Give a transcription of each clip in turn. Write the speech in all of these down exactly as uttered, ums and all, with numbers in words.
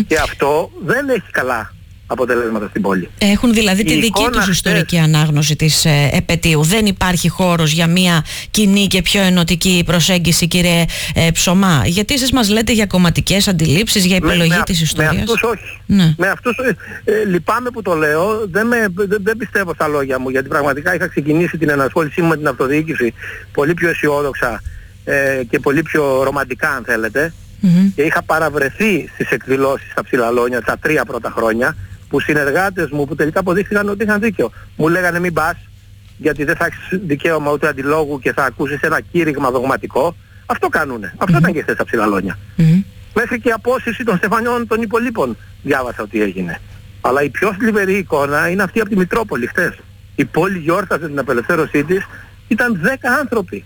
Και αυτό δεν έχει καλά αποτελέσματα στην πόλη. Έχουν δηλαδή Η τη δική τους χτες... ιστορική ανάγνωση της ε, επετείου. Δεν υπάρχει χώρος για μια κοινή και πιο ενωτική προσέγγιση, κύριε ε, Ψωμά? Γιατί εσείς μας λέτε για κομματικές αντιλήψεις, για επιλογή με, της με, ιστορίας. Με αυτούς όχι. Ναι. Με αυτούς, ε, ε, λυπάμαι που το λέω, δεν, με, δεν, δεν πιστεύω στα λόγια μου, γιατί πραγματικά είχα ξεκινήσει την ενασχόλησή μου με την αυτοδιοίκηση πολύ πιο αισιόδοξα ε, και πολύ πιο ρομαντικά, αν θέλετε. Mm-hmm. Και είχα παραβρεθεί στις εκδηλώσεις στα Ψηλαλόνια τα τρία πρώτα χρόνια, που συνεργάτες μου που τελικά αποδείχθηκαν ότι είχαν δίκιο. Μου λέγανε μην πας, γιατί δεν θα έχεις δικαίωμα ούτε αντιλόγου και θα ακούσεις ένα κήρυγμα δογματικό. Αυτό κάνουνε. Αυτό mm-hmm. ήταν και χθες στα Ψηλαλόνια. Mm-hmm. Μέχρι και η απόσυρση των στεφανιών των υπολείπων διάβασα ότι έγινε. Αλλά η πιο θλιβερή εικόνα είναι αυτή από τη Μητρόπολη χθες. Η πόλη γιόρταζε την απελευθέρωσή της, ήταν δέκα άνθρωποι.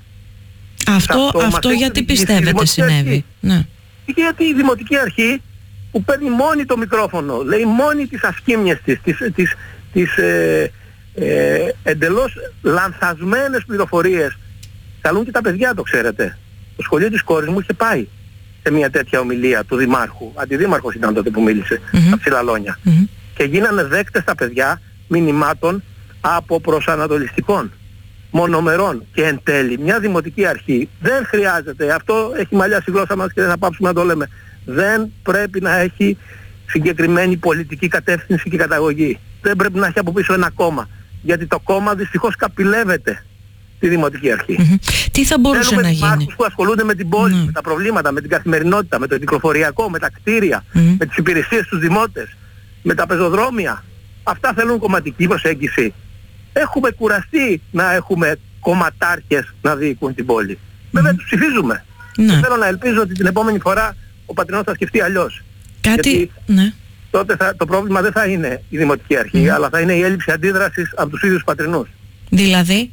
Αυτό, αυτό, αυτό γιατί πιστεύετε συνέβη? Ναι. Γιατί η Δημοτική Αρχή που παίρνει μόνη το μικρόφωνο, λέει μόνη τις ασκήμιες της, τις, τις, τις ε, ε, εντελώς λανθασμένες πληροφορίες. Καλούν και τα παιδιά, το ξέρετε. Το σχολείο της κόρης μου είχε πάει σε μια τέτοια ομιλία του Δημάρχου. Αντιδήμαρχος ήταν τότε που μίλησε, mm-hmm. στα Ψηλαλόνια. Mm-hmm. Και γίνανε δέκτες τα παιδιά μηνυμάτων από προσανατολιστικών, μονομερών, και εν τέλει μια Δημοτική Αρχή δεν χρειάζεται, αυτό έχει μαλλιάσει η γλώσσα μας και δεν θα πάψουμε να το λέμε, δεν πρέπει να έχει συγκεκριμένη πολιτική κατεύθυνση και καταγωγή. Δεν πρέπει να έχει από πίσω ένα κόμμα, γιατί το κόμμα δυστυχώς καπηλεύεται τη Δημοτική Αρχή. Mm-hmm. Τι θα μπορούσε Θέλουμε να γίνει? Θέλουμε που ασχολούνται με την πόλη, mm. με τα προβλήματα, με την καθημερινότητα, με το κυκλοφοριακό, με τα κτίρια, mm. με τις υπηρεσίες στους δημότες, με τα πεζοδρόμια. Αυτά θέλουν κομματική προσέγγιση. Έχουμε κουραστεί να έχουμε κομματάρχες να διοικούν την πόλη. Mm. Βέβαια τους ψηφίζουμε. Mm. Και θέλω να ελπίζω ότι την επόμενη φορά ο πατρινός θα σκεφτεί αλλιώς. Κάτι... Γιατί ναι. τότε θα, το πρόβλημα δεν θα είναι η Δημοτική Αρχή, mm. αλλά θα είναι η έλλειψη αντίδρασης από τους ίδιους πατρινούς. Δηλαδή?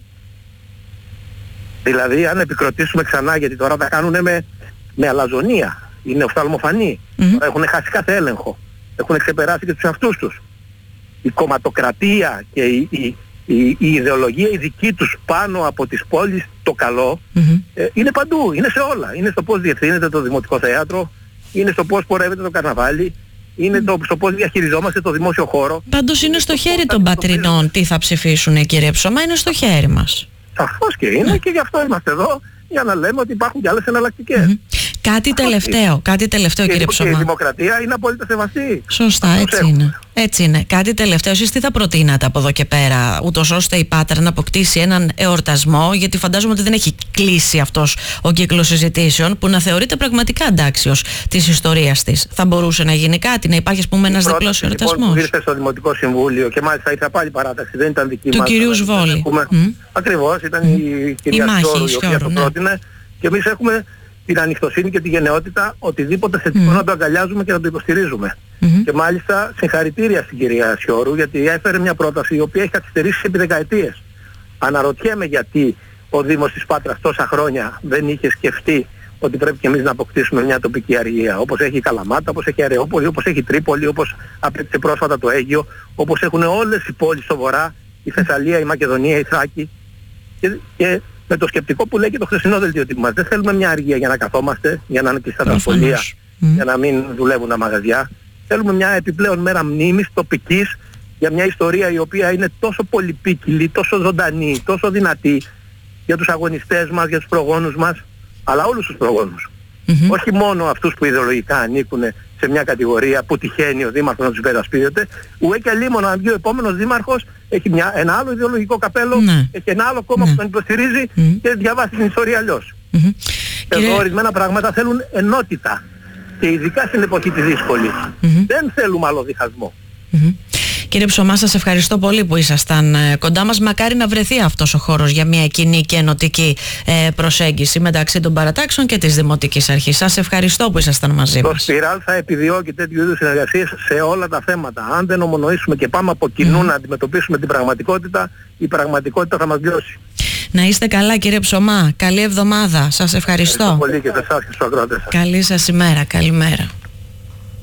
Δηλαδή αν επικροτήσουμε ξανά, γιατί τώρα τα κάνουν με, με αλαζονία, είναι οφθαλμοφανή, mm. τώρα έχουν χάσει κάθε έλεγχο, έχουν ξεπεράσει και τους εαυτούς τους. Η κομματοκρατία και η, η, η, η ιδεολογία η δική τους πάνω από τις πόλεις, το καλό, mm-hmm. ε, είναι παντού, είναι σε όλα. Είναι στο πώς διευθύνεται το Δημοτικό Θέατρο, είναι στο πώς πορεύεται το καρναβάλι, είναι το, στο πώς διαχειριζόμαστε το δημόσιο χώρο. Πάντως είναι στο χέρι των πατρινών τι θα ψηφίσουν, κύριε Ψωμά, είναι στο χέρι μας. Σαφώς και είναι, και γι' αυτό είμαστε εδώ, για να λέμε ότι υπάρχουν και άλλες εναλλακτικές. Mm-hmm. Κάτι τελευταίο, κάτι τελευταίο και κύριε Ψωμά. Και η δημοκρατία είναι απόλυτα σεβαστή. Σωστά, αυτό έτσι έχουμε. είναι. Έτσι είναι. Κάτι τελευταίο, εσείς τι θα προτείνατε από εδώ και πέρα, ούτως ώστε η Πάτρα να αποκτήσει έναν εορτασμό, γιατί φαντάζομαι ότι δεν έχει κλείσει αυτός ο κύκλος συζητήσεων, που να θεωρείται πραγματικά αντάξιος της ιστορίας της. Θα μπορούσε να γίνει κάτι, να υπάρχει, ας πούμε, ένας διπλός εορτασμός? Λοιπόν, που ήρθε στο Δημοτικό Συμβούλιο και μάλιστα ήρθε πάλι παράταξη, δεν ήταν δική του μας. Του κυρίου Σβόλη. Mm. Ακριβώς, ήταν mm. η κυρία Σιώρου η οποία το πρότεινε, ναι. Και εμείς έχουμε την ανοιχτοσύνη και τη γενναιότητα, οτιδήποτε θετικό mm. να το αγκαλιάζουμε και να το υποστηρίζουμε. Mm-hmm. Και μάλιστα συγχαρητήρια στην κυρία Σιώρου, γιατί έφερε μια πρόταση η οποία έχει καθυστερήσει επί δεκαετίες. Αναρωτιέμαι γιατί ο Δήμος της Πάτρας τόσα χρόνια δεν είχε σκεφτεί ότι πρέπει και εμείς να αποκτήσουμε μια τοπική αργία, όπως έχει η Καλαμάτα, όπως έχει η Αρεόπολη, όπως έχει η Τρίπολη, όπως απέκτησε πρόσφατα το Αίγιο, όπως έχουν όλες οι πόλεις στο βορρά, η Θεσσαλία, η Μακεδονία, η Θράκη. Και, και με το σκεπτικό που λέει και το χθεσινό δελτίο τύπου μας, δεν θέλουμε μια αργία για να καθόμαστε, για να είναι κλειστά τα σχολεία, mm. για να μην δουλεύουν τα μαγαζιά. Θέλουμε μια επιπλέον μέρα μνήμης τοπικής για μια ιστορία η οποία είναι τόσο πολυπίκυλη, τόσο ζωντανή, τόσο δυνατή για τους αγωνιστές μας, για τους προγόνους μας, αλλά όλους τους προγόνους. Mm-hmm. Όχι μόνο αυτούς που ιδεολογικά ανήκουν σε μια κατηγορία που τυχαίνει ο δήμαρχος να τους υπερασπίζεται, ουέ και λίμωνο αν βγει ο επόμενος δήμαρχος, έχει μια, ένα άλλο ιδεολογικό καπέλο, mm-hmm. έχει ένα άλλο κόμμα mm-hmm. που τον υποστηρίζει mm-hmm. και διαβάσει την ιστορία αλλιώς. Mm-hmm. Εδώ Κύριε... ορισμένα πράγματα θέλουν ενότητα, και ειδικά στην εποχή τη δύσκολη. Mm-hmm. Δεν θέλουμε άλλο διχασμό. Mm-hmm. Κύριε Ψωμά, σας ευχαριστώ πολύ που ήσασταν κοντά μας. Μακάρι να βρεθεί αυτός ο χώρος για μια κοινή και ενωτική προσέγγιση μεταξύ των παρατάξεων και της Δημοτικής Αρχής. Σας ευχαριστώ που ήσασταν μαζί μας. Το Σπιράλ θα επιδιώκει τέτοιου είδους συνεργασίες σε όλα τα θέματα. Αν δεν ομονοήσουμε και πάμε από κοινού mm. να αντιμετωπίσουμε την πραγματικότητα, η πραγματικότητα θα μας λιώσει. Να είστε καλά, κύριε Ψωμά. Καλή εβδομάδα. Σας ευχαριστώ. Ευχαριστώ πολύ και σε εσάς και στους ακροατές σας. Καλή σας ημέρα. Καλημέρα.